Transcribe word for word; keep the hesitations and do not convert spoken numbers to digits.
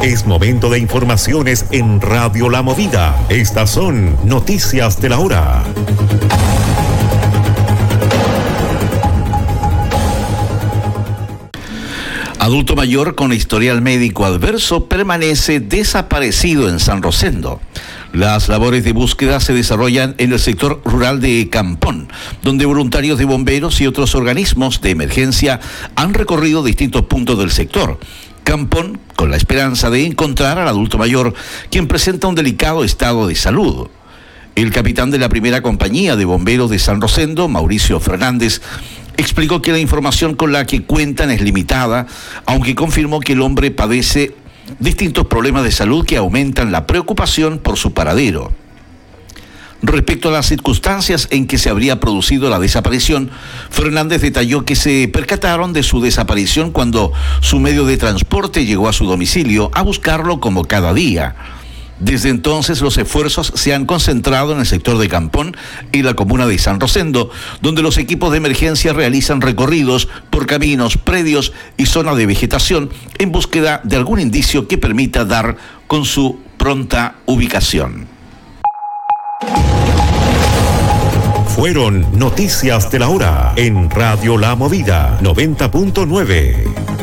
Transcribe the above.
Es momento de informaciones en Radio La Movida. Estas son noticias de la hora. Adulto mayor con historial médico adverso permanece desaparecido en San Rosendo. Las labores de búsqueda se desarrollan en el sector rural de Campón, donde voluntarios de bomberos y otros organismos de emergencia han recorrido distintos puntos del sector. Campón, con la esperanza de encontrar al adulto mayor, quien presenta un delicado estado de salud. El capitán de la primera compañía de bomberos de San Rosendo, Mauricio Fernández, explicó que la información con la que cuentan es limitada, aunque confirmó que el hombre padece distintos problemas de salud que aumentan la preocupación por su paradero. Respecto a las circunstancias en que se habría producido la desaparición, Fernández detalló que se percataron de su desaparición cuando su medio de transporte llegó a su domicilio a buscarlo como cada día. Desde entonces los esfuerzos se han concentrado en el sector de Campón y la comuna de San Rosendo, donde los equipos de emergencia realizan recorridos por caminos, predios y zonas de vegetación en búsqueda de algún indicio que permita dar con su pronta ubicación. Fueron noticias de la hora en Radio La Movida noventa punto nueve.